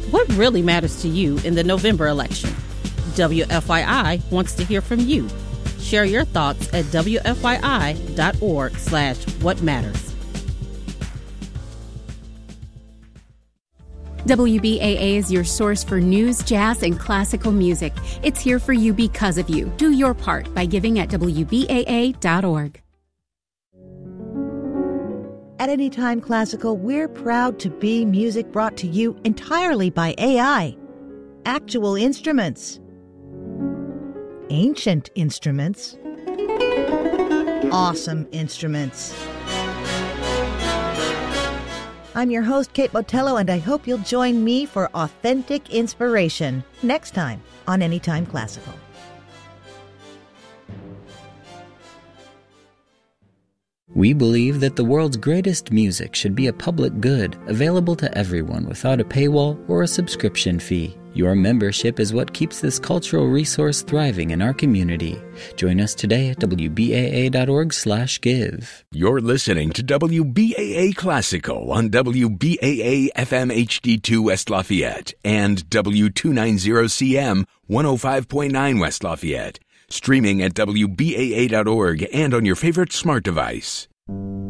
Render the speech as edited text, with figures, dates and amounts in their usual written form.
What really matters to you in the November election? WFYI wants to hear from you. Share your thoughts at WFYI.org/whatmatters. WBAA is your source for news, jazz, and classical music. It's here for you because of you. Do your part by giving at WBAA.org. At Anytime Classical, we're proud to be music brought to you entirely by AI. Actual instruments. Ancient instruments. Awesome instruments. I'm your host, Kate Botello, and I hope you'll join me for authentic inspiration next time on Anytime Classical. We believe that the world's greatest music should be a public good, available to everyone without a paywall or a subscription fee. Your membership is what keeps this cultural resource thriving in our community. Join us today at WBAA.org/give. You're listening to WBAA Classical on WBAA FM HD2 West Lafayette and W290CM 105.9 West Lafayette. Streaming at WBAA.org and on your favorite smart device.